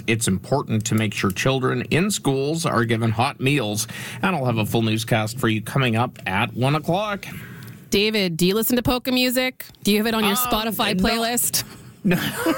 it's important to make sure children in schools are given hot meals. And I'll have a full newscast for you coming up at 1 o'clock. David, do you listen to polka music? Do you have it on your Spotify playlist? No,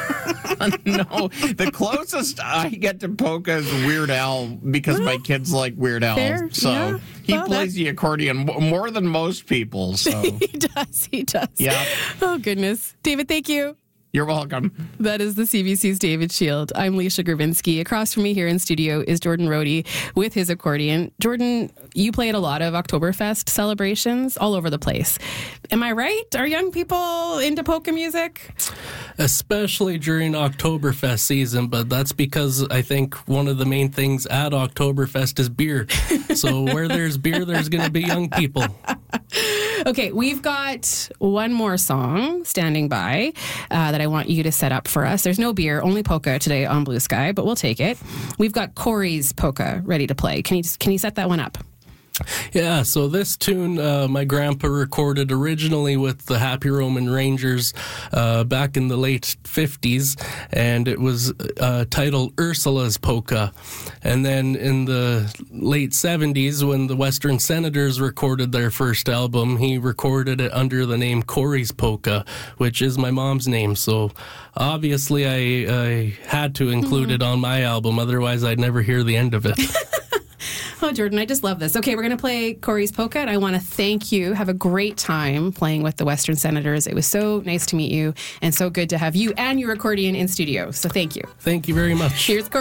the closest I get to polka is Weird Al because my kids like Weird Al. Fair, So yeah. he plays the accordion more than most people. So He does. Yeah. Oh, goodness. David, thank you. You're welcome. That is the CBC's David Shield. I'm Leisha Gravinsky. Across from me here in studio is Jordan Rohde with his accordion. Jordan, you play at a lot of Oktoberfest celebrations all over the place. Am I right? Are young people into polka music? Especially during Oktoberfest season, but that's because I think one of the main things at Oktoberfest is beer. So where there's beer, there's going to be young people. Okay, we've got one more song standing by that I want you to set up for us. There's no beer, only polka today on Blue Sky, but we'll take it. We've got Corey's polka ready to play. Can you set that one up? Yeah, so this tune my grandpa recorded originally with the Happy Roman Rangers back in the late 50s, and it was titled Ursula's Polka. And then in the late 70s, when the Western Senators recorded their first album, he recorded it under the name Corey's Polka, which is my mom's name. So obviously I had to include it on my album, otherwise I'd never hear the end of it. Oh, Jordan, I just love this. Okay, we're going to play Corey's Polka, and I want to thank you. Have a great time playing with the Western Senators. It was so nice to meet you, and so good to have you and your accordion in studio. So thank you. Thank you very much. Here's Corey.